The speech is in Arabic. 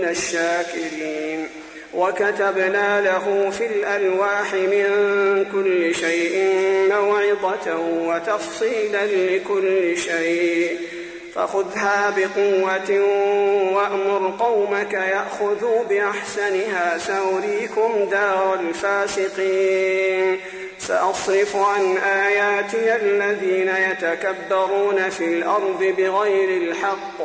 الشاكرين. وكتبنا له في الألواح من كل شيء موعظة وتفصيلا لكل شيء فخذها بقوة وأمر قومك يأخذوا بأحسنها سأريكم دار الفاسقين. سأصرف عن آياتي الذين يتكبرون في الأرض بغير الحق